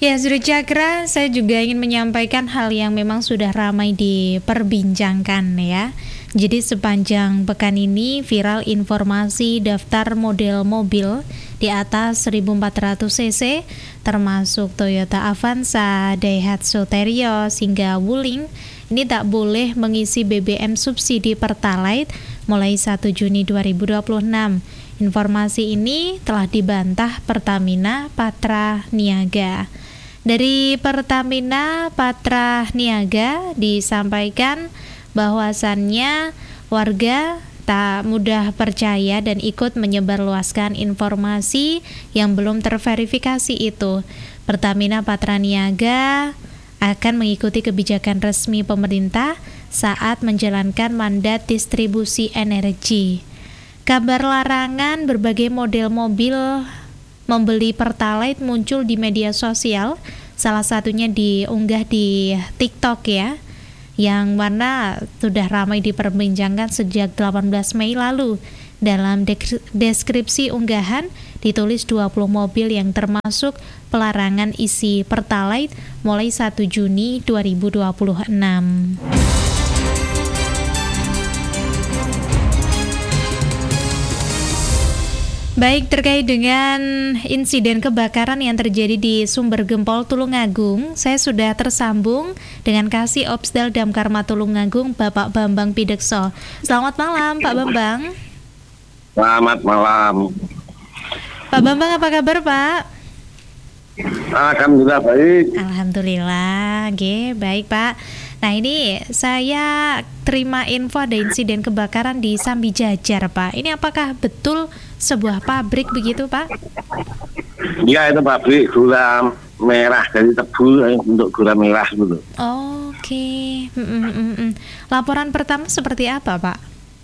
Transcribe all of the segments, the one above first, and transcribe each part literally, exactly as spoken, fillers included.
Ya, Sri Cakra, saya juga ingin menyampaikan hal yang memang sudah ramai diperbincangkan ya. Jadi sepanjang pekan ini viral informasi daftar model mobil di atas seribu empat ratus cc termasuk Toyota Avanza, Daihatsu Terios hingga Wuling ini tak boleh mengisi B B M subsidi Pertalite mulai satu Juni dua ribu dua puluh enam. Informasi ini telah dibantah Pertamina Patra Niaga. Dari Pertamina Patra Niaga disampaikan bahwasannya warga tak mudah percaya dan ikut menyebarluaskan informasi yang belum terverifikasi itu. Pertamina Patra Niaga akan mengikuti kebijakan resmi pemerintah saat menjalankan mandat distribusi energi. Kabar larangan berbagai model mobil membeli Pertalite muncul di media sosial, salah satunya diunggah di TikTok ya, yang mana sudah ramai diperbincangkan sejak delapan belas Mei lalu. Dalam dek- deskripsi unggahan ditulis dua puluh mobil yang termasuk pelarangan isi Pertalite mulai satu Juni dua ribu dua puluh enam. Baik, terkait dengan insiden kebakaran yang terjadi di Sumber Gempol Tulungagung, saya sudah tersambung dengan Kasih Opsdal Damkarma Tulungagung, Bapak Bambang Pidekso. Selamat malam, Pak Bambang. Selamat malam. Pak Bambang, apa kabar, Pak? Alhamdulillah baik. Alhamdulillah, oke, baik, Pak. Nah, ini saya terima info ada insiden kebakaran di Sambi Jajar, Pak. Ini apakah betul sebuah pabrik begitu, Pak? Ya, itu pabrik gula merah dari tebu untuk gula merah gitu. Oke. Mm-mm-mm. Laporan pertama seperti apa, Pak?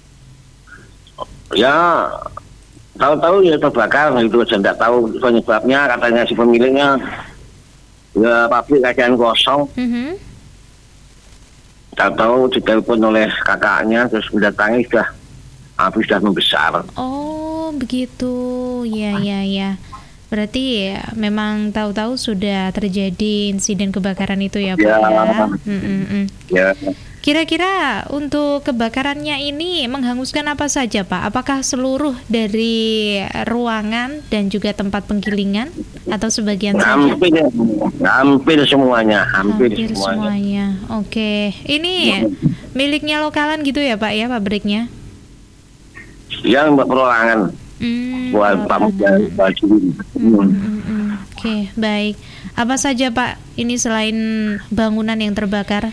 Ya, tahu-tahu ya terbakar gitu aja, nggak tahu penyebabnya. Katanya si pemiliknya ya pabrik keadaan kosong. Mm-hmm. Tahu-tahu ditelepon oleh kakaknya terus mendatangi sudah api sudah membesar. Oh, begitu. Ya, ya, ya. Berarti ya, memang tahu-tahu sudah terjadi insiden kebakaran itu ya, Pak Ya. ya. Mm-mm-mm. Ya. Kira-kira untuk kebakarannya ini menghanguskan apa saja, Pak? Apakah seluruh dari ruangan dan juga tempat penggilingan atau sebagian saja? Hampir, hampir semuanya, hampir, Hampir semuanya. semuanya. Oke, ini miliknya lokalan gitu ya, Pak ya, pabriknya? Yang perorangan Hmm, buat perorangan. tamu baju. Hmm, hmm, hmm, hmm. Oke, baik. Apa saja, Pak? Ini selain bangunan yang terbakar?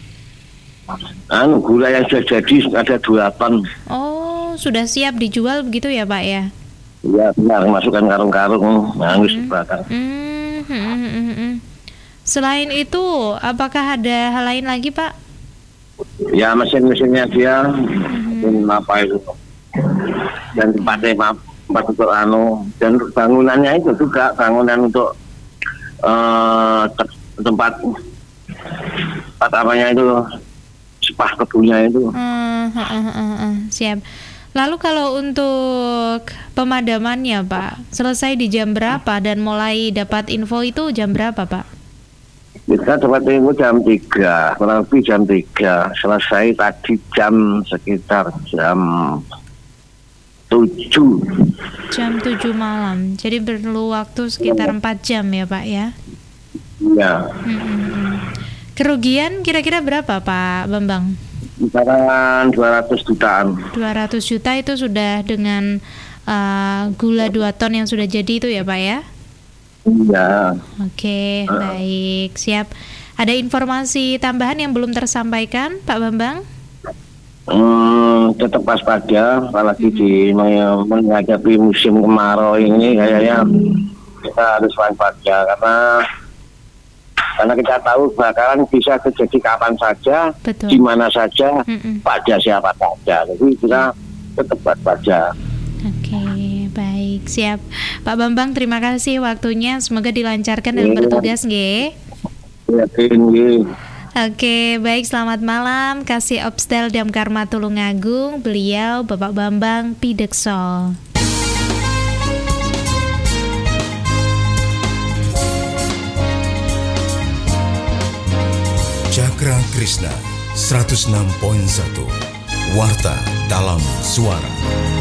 Anu gula yang sudah jadi ada dua ton. Oh, sudah siap dijual begitu ya, Pak ya? Ya benar, masukkan karung-karung hangus Hmm. terbakar. Hmm, hmm, hmm, hmm, hmm. Selain itu, apakah ada hal lain lagi, Pak? Ya mesin-mesinnya dia, Hmm. mesin apa itu, dan tempatnya ma- tempat untuk anu, dan bangunannya itu juga bangunan untuk eh, te- tempat tempat apanya itu, sepah kebunnya itu. Hmm, hmm, hmm, hmm, hmm. Siap. Lalu kalau untuk pemadamannya, Pak, selesai di jam berapa dan mulai dapat info itu jam berapa, Pak? Kita dapat info jam tiga, kurang lebih jam tiga. Selesai tadi jam sekitar jam tujuh. Jam tujuh malam. Jadi perlu waktu sekitar empat jam ya, Pak ya? Ya, Hmm, hmm, hmm. Kerugian kira-kira berapa, Pak Bambang? kisaran dua ratus jutaan. dua ratus juta itu sudah dengan uh, gula dua ton yang sudah jadi itu ya, Pak ya? Ya, Oke, baik, siap. Ada informasi tambahan yang belum tersampaikan, Pak Bambang? hmm, tetap waspada, apalagi di meng- menghadapi musim kemarau ini kayaknya kita harus waspada karena karena kita tahu kebakaran bisa terjadi kapan saja, Betul. di mana saja, Mm-mm. pada siapa saja. Jadi kita tetap waspada. Oke, baik, siap. Pak Bambang, terima kasih waktunya. Semoga dilancarkan dalam Iya. bertugas, nggih. Ya, tinggi. Oke, baik, selamat malam. Kasih Opsdal Damkarma Tulungagung, beliau Bapak Bambang Pidekso. Cakra Krishna seratus enam koma satu Warta dalam Suara.